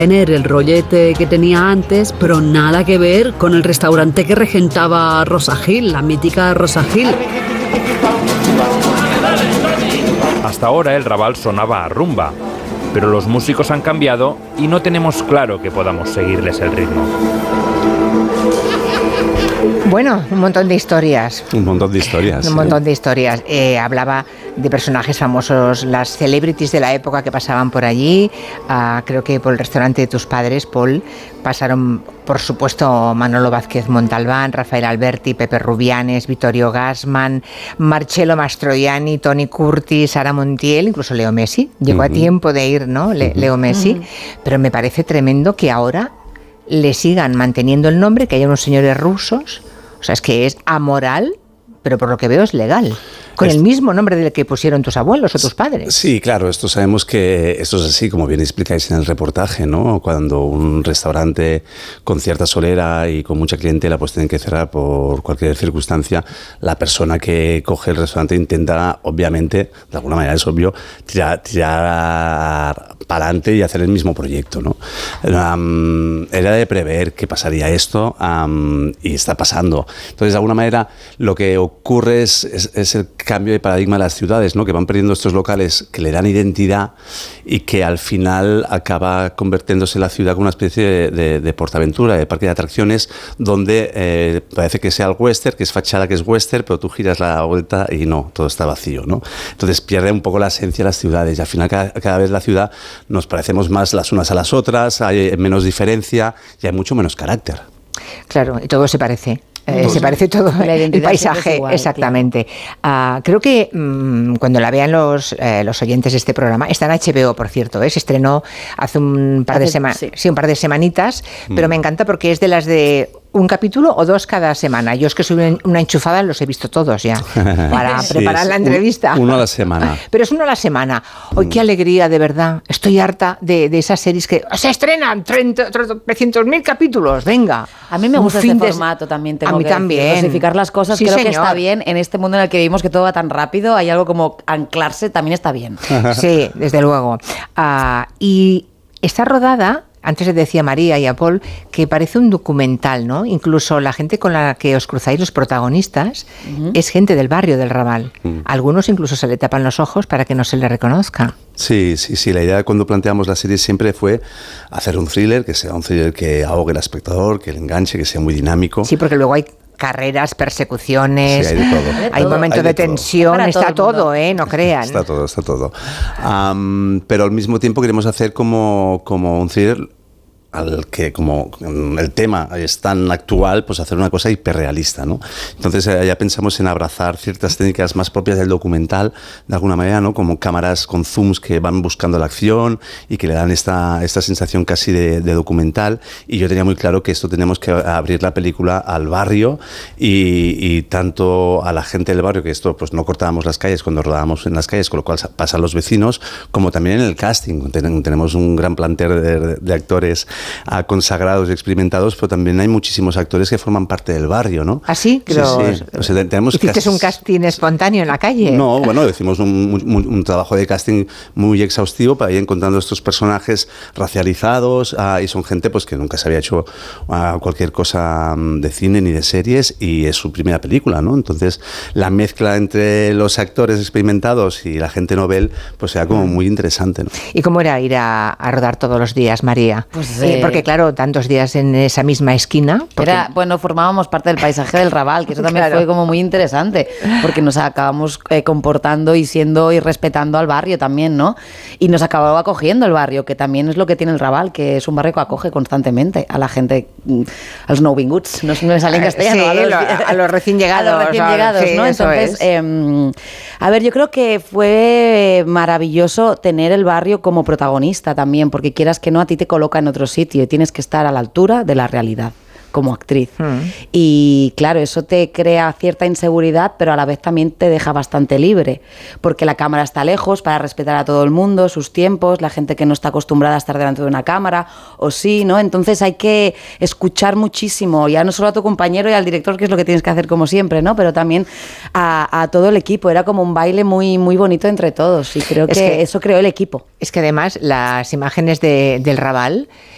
tener el rollete que tenía antes, pero nada que ver con el restaurante que regentaba Rosa Gil, la mítica Rosa Gil. Hasta ahora el Raval sonaba a rumba, pero los músicos han cambiado y no tenemos claro que podamos seguirles el ritmo. Bueno, un montón de historias. Un montón de historias. Un montón de historias. Hablaba de personajes famosos, las celebrities de la época que pasaban por allí. Creo que por el restaurante de tus padres, Paul, pasaron, por supuesto, Manolo Vázquez Montalbán, Rafael Alberti, Pepe Rubianes, Vittorio Gassman, Marcello Mastroianni, Tony Curtis, Sara Montiel, incluso Leo Messi. Llegó a tiempo de ir, ¿no? Leo Messi. Pero me parece tremendo que ahora le sigan manteniendo el nombre, que haya unos señores rusos. O sea, es que es amoral, pero por lo que veo es legal. Con el mismo nombre del que pusieron tus abuelos o tus padres. Sí, claro, esto sabemos que esto es así, como bien explicáis en el reportaje, ¿no? Cuando un restaurante con cierta solera y con mucha clientela pues tienen que cerrar por cualquier circunstancia, la persona que coge el restaurante intenta, obviamente, de alguna manera es obvio, tirar para adelante y hacer el mismo proyecto, ¿no? Era de prever que pasaría esto y está pasando. Entonces, de alguna manera, lo que ocurre es el cambio de paradigma de las ciudades, ¿no? Que van perdiendo estos locales que le dan identidad y que al final acaba convirtiéndose la ciudad como una especie de Portaventura, de parque de atracciones, donde parece que sea el western, que es fachada, que es western, pero tú giras la vuelta y no, todo está vacío, ¿no? Entonces pierde un poco la esencia de las ciudades y al final cada vez la ciudad nos parecemos más las unas a las otras, hay menos diferencia y hay mucho menos carácter. Claro, y todo se parece. Se parece todo el paisaje, igual, exactamente. Creo que cuando la vean los oyentes de este programa, está en HBO, por cierto, se estrenó hace un par de semanas, sí, un par de semanitas, pero me encanta porque es de las de un capítulo o dos cada semana. Yo es que soy una enchufada, los he visto todos ya, para preparar la entrevista. Uno a la semana. Pero es uno a la semana. ¡Ay, qué alegría, de verdad! Estoy harta de esas series que se estrenan 300.000 capítulos, venga. A mí me gusta este formato también, tengo que también. Dosificar las cosas, sí, creo señor. Que está bien. En este mundo en el que vivimos que todo va tan rápido, hay algo como anclarse, también está bien. Sí, desde luego. Y está rodada... Antes les decía a María y a Paul que parece un documental, ¿no? Incluso la gente con la que os cruzáis, los protagonistas, es gente del barrio del Raval. Algunos incluso se le tapan los ojos para que no se le reconozca. Sí. La idea cuando planteamos la serie siempre fue hacer un thriller, que sea un thriller que ahogue al espectador, que le enganche, que sea muy dinámico. Sí, porque luego hay carreras, persecuciones, sí, hay de todo. Hay momentos de tensión, está todo, no crean. Está todo. Pero al mismo tiempo queremos hacer como un thriller al que, como el tema es tan actual, pues hacer una cosa hiperrealista, ¿no? Entonces ya pensamos en abrazar ciertas técnicas más propias del documental, de alguna manera, ¿no? Como cámaras con zooms que van buscando la acción y que le dan esta sensación casi de documental. Y yo tenía muy claro que esto tenemos que abrir la película al barrio y tanto a la gente del barrio, que esto pues no cortábamos las calles cuando rodábamos en las calles, con lo cual pasan los vecinos, como también en el casting. Tenemos un gran plantel de actores consagrados y experimentados, pero también hay muchísimos actores que forman parte del barrio, ¿no? ¿Ah, sí? Sí. O sea, ¿hiciste un casting espontáneo en la calle? No, bueno, hicimos un trabajo de casting muy exhaustivo para ir encontrando estos personajes racializados y son gente pues que nunca se había hecho cualquier cosa de cine ni de series y es su primera película, ¿no? Entonces, la mezcla entre los actores experimentados y la gente novel, pues era como muy interesante, ¿no? ¿Y cómo era ir a rodar todos los días, María? Pues porque claro, tantos días en esa misma esquina. Formábamos parte del paisaje del Raval, que eso también fue como muy interesante, porque nos acabamos comportando y siendo y respetando al barrio también, ¿no? Y nos acababa acogiendo el barrio, que también es lo que tiene el Raval, que es un barrio que acoge constantemente a la gente, a los novinguts, no me sale en castellano. Sí, a los recién llegados. A los recién llegados, sí, ¿no? Entonces, a ver, yo creo que fue maravilloso tener el barrio como protagonista también, porque quieras que no, a ti te coloca en otro sitio y tienes que estar a la altura de la realidad como actriz. Y claro, eso te crea cierta inseguridad, pero a la vez también te deja bastante libre, porque la cámara está lejos para respetar a todo el mundo, sus tiempos, la gente que no está acostumbrada a estar delante de una cámara, o sí, ¿no? Entonces hay que escuchar muchísimo, ya no solo a tu compañero y al director, que es lo que tienes que hacer como siempre, ¿no? Pero también a todo el equipo. Era como un baile muy, muy bonito entre todos y creo que eso creó el equipo. Es que además las imágenes del Raval